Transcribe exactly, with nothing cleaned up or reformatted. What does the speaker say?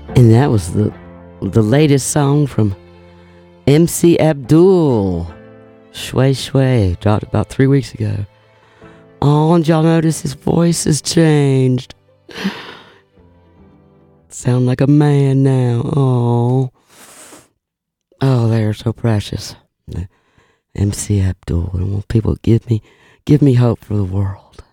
And that was the the latest song from M C Abdul. Shway Shway, dropped about three weeks ago. Oh, and y'all notice his voice has changed. Sound like a man now. Oh. Oh, they're so precious. M C Abdul. I want people to give me give me hope for the world.